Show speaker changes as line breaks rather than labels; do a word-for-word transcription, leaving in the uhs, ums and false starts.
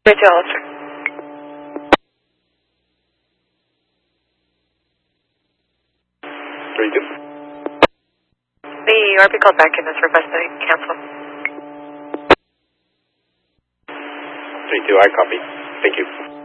Bridge Alistair.
three two.
The R P called back in this request to cancel.
three two, I copy. Thank you.